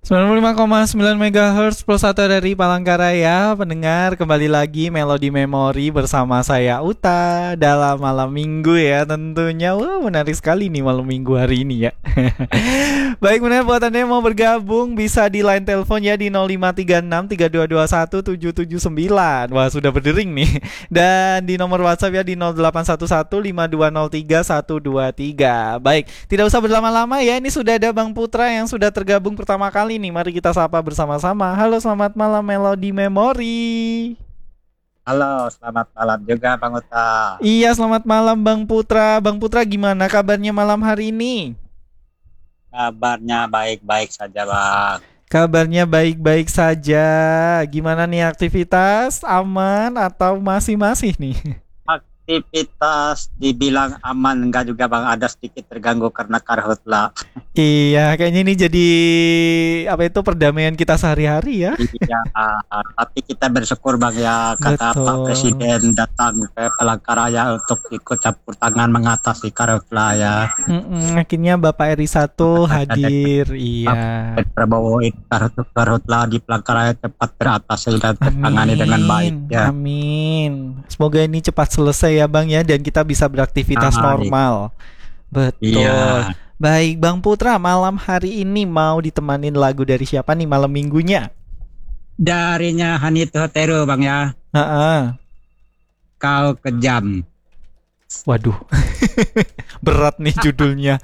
95,9 MHz plus 1 dari Palangkaraya. Pendengar, kembali lagi Melodi Memori bersama saya Uta dalam malam minggu ya tentunya. Wah, menarik sekali nih malam minggu hari ini ya. Baik, benar, buat Anda yang mau bergabung bisa di line telepon ya di 0536 3221 779. Wah, sudah berdering nih. Dan di nomor WhatsApp ya di 0811 5203 123. Baik, tidak usah berlama-lama ya. Ini sudah ada Bang Putra yang sudah tergabung pertama kali nih. Mari kita sapa bersama-sama. Halo, selamat malam Melodi Memori. Halo, selamat malam juga Bang Uta. Iya, selamat malam Bang Putra. Bang Putra, gimana kabarnya malam hari ini? Kabarnya baik-baik saja, Bang. Kabarnya baik-baik saja. Gimana nih aktivitas? Aman atau masih-masih nih? Aktivitas dibilang aman enggak juga, Bang. Ada sedikit terganggu karena karhutla. Iya, kayaknya ini jadi apa itu perdamaian kita sehari-hari ya. Iya, tapi kita bersyukur, Bang, ya kata Pak Betul. Presiden datang ke Palangkaraya untuk ikut campur tangan mengatasi karhutla ya. Akhirnya Bapak Eri 1 hadir. Iya. Pak Prabowo itu karhutla di Palangkaraya cepat teratasi dan tertangani dengan baik ya. Amin. Semoga ini cepat selesai ya Bang ya dan kita bisa beraktivitas Amin. normal. Betul. Iya. Baik Bang Putra, malam hari ini mau ditemanin lagu dari siapa nih malam minggunya? Darinya Hanito Hoteru, Bang ya. Heeh. Kau kejam. Waduh. Berat nih judulnya.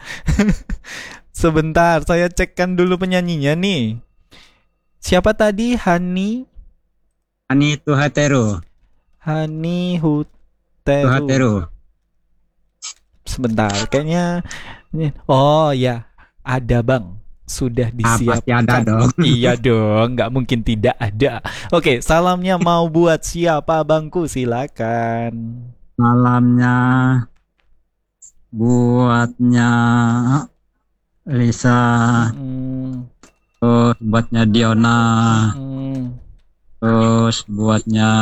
Sebentar, saya cekkan dulu penyanyinya nih. Siapa tadi? Hanito Hoteru. Hani Huteru. Hoteru. Sebentar, kayaknya oh ya, ada Bang. Sudah Pasti ada disiapkan. dong. Iya dong, nggak mungkin tidak ada. Oke, salamnya mau buat siapa Bangku? Silakan. Malamnya buatnya Lisa, Hmm, terus buatnya Diona, hmm, terus buatnya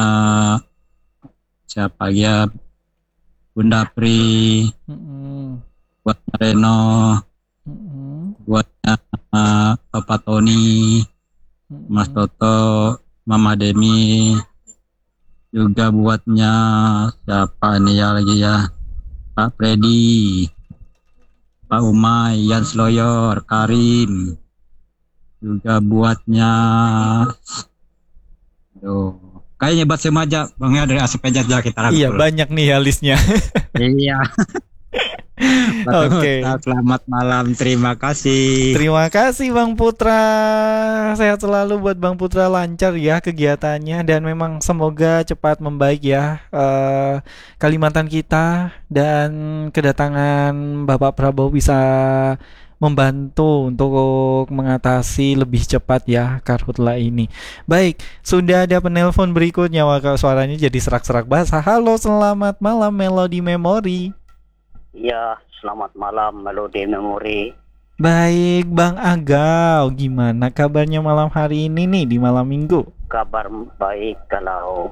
siapa ya, Bunda Pri, hmm, buatnya Reno, hmm, buatnya Papa Tony, Mas hmm. Toto, Mama Demi, juga buatnya siapa nih ya lagi ya, Pak Freddy, Pak Umay, Yan Sloyor, Karim, juga buatnya kayaknya buat Semaja, Bang ya, dari Asep Pejat ya kita Iya, rangkul. banyak nih ya listnya. Iya. Oke. Selamat malam, terima kasih. Terima kasih Bang Putra. Sehat selalu buat Bang Putra, lancar ya kegiatannya dan memang semoga cepat membaik ya Kalimantan kita dan kedatangan Bapak Prabowo bisa membantu untuk mengatasi lebih cepat ya karhutla ini. Baik, sudah ada penelpon berikutnya. Wah, suaranya jadi serak-serak basah. Halo, selamat malam Melodi Memori. Ya, selamat malam Melodi Memori. Baik, Bang Agau, gimana kabarnya malam hari ini nih di malam minggu? Kabar baik kalau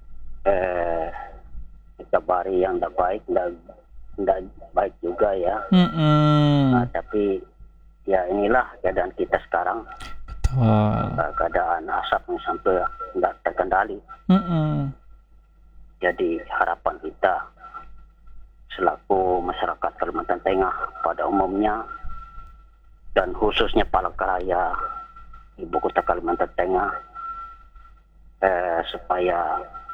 kabari yang tidak baik, tidak baik juga ya. Nah, tapi ya inilah keadaan kita sekarang. Betul. Keadaan asap yang sampai tidak terkendali. Jadi harapan kita selaku masyarakat Kalimantan Tengah pada umumnya dan khususnya Palangkaraya, ibu kota Kalimantan Tengah, supaya